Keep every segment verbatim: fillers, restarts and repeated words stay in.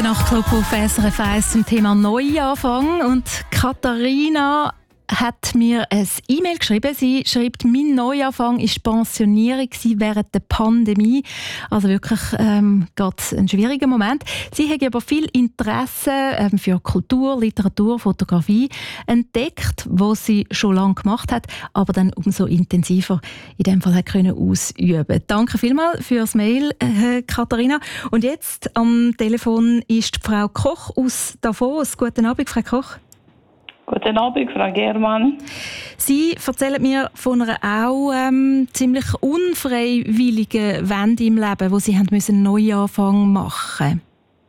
Der Nachtclub auf S R F eins zum Thema Neuanfang. Und Katharina hat mir ein E-Mail geschrieben. Sie schreibt, mein Neuanfang war Pensionierung während der Pandemie. Also wirklich ähm, gerade ein schwieriger Moment. Sie hat aber viel Interesse ähm, für Kultur, Literatur, Fotografie entdeckt, was sie schon lange gemacht hat, aber dann umso intensiver in dem Fall hat können ausüben. Danke vielmals für das Mail, äh, Katharina. Und jetzt am Telefon ist Frau Koch aus Davos. Guten Abend, Frau Koch. Guten Abend, Frau Germann. Sie erzählen mir von einer auch ähm, ziemlich unfreiwilligen Wende im Leben, wo Sie haben müssen einen Neuanfang machen.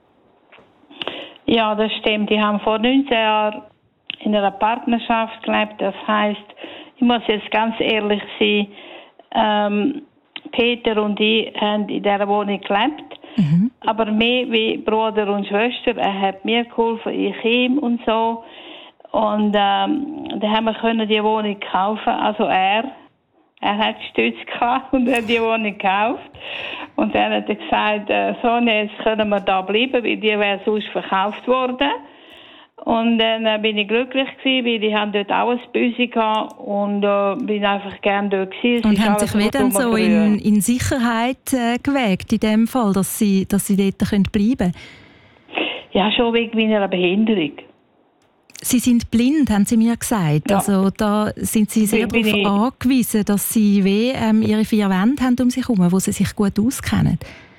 Ja, das stimmt. Ich habe vor neunzehn Jahren in einer Partnerschaft gelebt. Das heisst, ich muss jetzt ganz ehrlich sein, ähm, Peter und ich haben in dieser Wohnung gelebt. Mhm. Aber mehr wie Bruder und Schwester. Er hat mir geholfen, ich ihm und so. Und ähm, dann haben wir können die Wohnung kaufen. Also er, er hat Stütz gehabt und hat die Wohnung gekauft. Und dann hat er gesagt, äh, Sonja, jetzt können wir da bleiben, weil die wäre sonst verkauft worden. Und dann äh, bin ich glücklich gewesen, weil ich dort auch ein Büsi gehabt und äh, bin einfach gerne dort gewesen. Und haben sich wieder so in, in Sicherheit äh, gewägt in dem Fall, dass sie, dass sie dort bleiben können? Ja, schon wegen meiner Behinderung. Sie sind blind, haben Sie mir gesagt. Ja. Also da sind Sie sehr darauf ich... angewiesen, dass Sie weh, ähm, Ihre vier Wände haben um sich herum, wo Sie sich gut auskennen.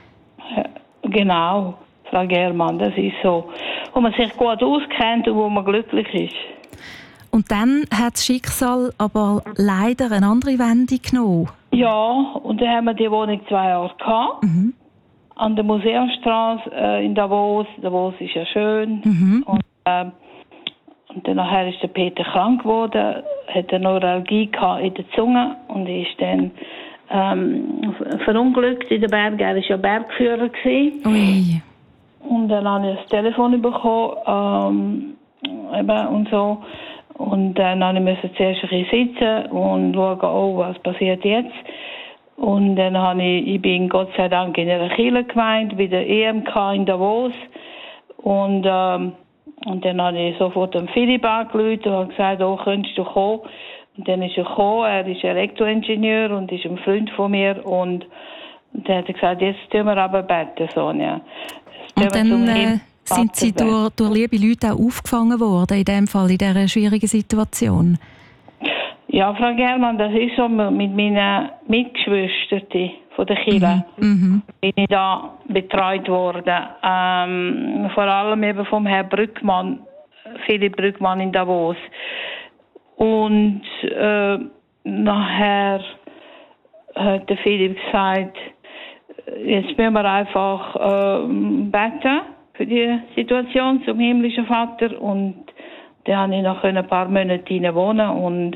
Genau, Frau Germann, das ist so. Wo man sich gut auskennt und wo man glücklich ist. Und dann hat das Schicksal aber leider eine andere Wendung genommen. Ja, und dann haben wir die Wohnung zwei Jahre gehabt. Mhm. An der Museumstraße äh, in Davos. Davos ist ja schön. Mhm. Und, äh, Und dann nachher ist der Peter krank geworden, hat eine Neuralgie in der Zunge und ist dann ähm, verunglückt in den Bergen. Er war ja Bergführer. Ui. Und dann habe ich das Telefon bekommen ähm, eben und so. Und dann habe ich zuerst ein bisschen sitzen und schauen, oh, was passiert jetzt. Und dann habe ich, ich bin Gott sei Dank in einer Kirchengemeinde bei der E M K in Davos. Und ähm, Und dann habe ich sofort den Philipp angerufen und habe gesagt, oh, könntest du kommen? Und dann ist er gekommen, er ist Elektroingenieur und ist ein Freund von mir. Und dann hat er gesagt, jetzt tun wir aber beten, Sonja. Und dann äh, sind Sie durch, durch liebe Leute auch aufgefangen worden, in dem Fall, in dieser schwierigen Situation? Ja, Frau Germann, das ist so mit meinen Mitgeschwistern von der Kirche. Mhm. Bin ich da betreut worden. Ähm, vor allem eben vom Herrn Brückmann, Philipp Brückmann in Davos. Und äh, nachher hat der Philipp gesagt, jetzt müssen wir einfach äh, beten für die Situation zum himmlischen Vater. Und dann habe ich noch ein paar Monate hinein wohnen und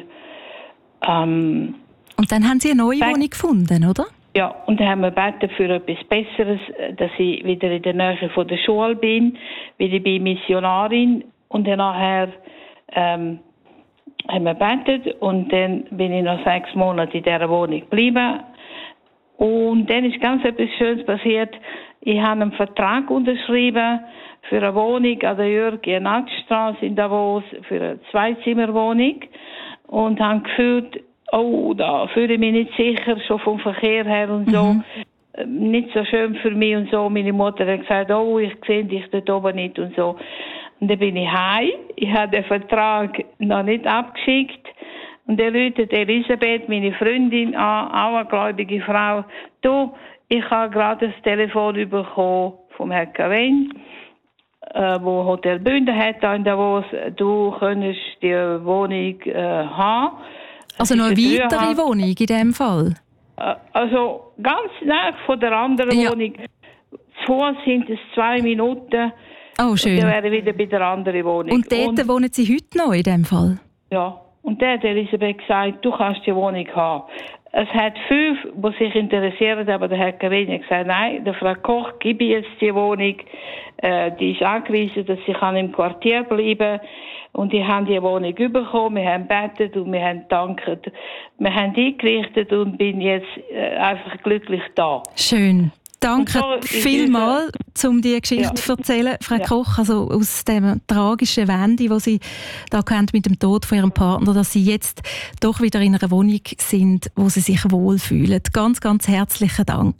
ähm, und dann haben Sie eine neue Wohnung gefunden, oder? Ja, und dann haben wir gebeten für etwas Besseres, dass ich wieder in der Nähe von der Schule bin, weil ich bin Missionarin. Und dann nachher ähm, haben wir gebetet und dann bin ich noch sechs Monate in dieser Wohnung geblieben. Und dann ist ganz etwas Schönes passiert. Ich habe einen Vertrag unterschrieben für eine Wohnung an der Jürg-Jenatsch-Straße in Davos, für eine Zweizimmerwohnung. Und habe gefühlt, oh, da fühle ich mich nicht sicher, schon vom Verkehr her und so. Mhm. Nicht so schön für mich und so. Meine Mutter hat gesagt, oh, ich sehe dich dort oben nicht und so. Und dann bin ich heim. Ich habe den Vertrag noch nicht abgeschickt. Und dann ruft Elisabeth, meine Freundin, an, auch eine gläubige Frau. Du, ich habe gerade das Telefon bekommen vom Herrn Kaven, äh, wo Hotel Bünden hat in Davos. Du könntest die Wohnung äh, haben. Also noch eine weitere Wohnung in diesem Fall? Also ganz nah von der anderen ja. Wohnung. Zu Fuß sind es zwei Minuten. Oh, schön. Dann wäre wieder bei der anderen Wohnung. Und dort und, wohnen Sie heute noch in diesem Fall? Ja. Und dann hat Elisabeth gesagt, du kannst die Wohnung haben. Es hat fünf, die sich interessieren, aber der Herr Karin hat gesagt, nein, der Frau Koch gebe ich jetzt die Wohnung. Äh, die ist angewiesen, dass sie kann im Quartier bleiben kann. Und die haben die Wohnung bekommen, wir haben gebetet und wir haben gedankt. Wir haben eingerichtet und bin jetzt äh, einfach glücklich da. Schön. Danke vielmals, um diese Geschichte ja. zu erzählen, Frau ja. Koch, also aus dem tragischen Wende, wo Sie da kennt mit dem Tod von Ihrem Partner, dass Sie jetzt doch wieder in einer Wohnung sind, wo Sie sich wohlfühlen. Ganz, ganz herzlichen Dank.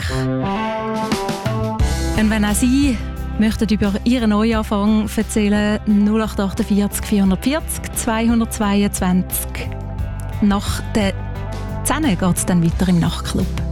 Und wenn auch Sie möchten über Ihren Neuanfang erzählen, null acht achtundvierzig vierhundertvierzig zweihundertzweiundzwanzig. Nach der zehn geht es dann weiter im Nachtclub.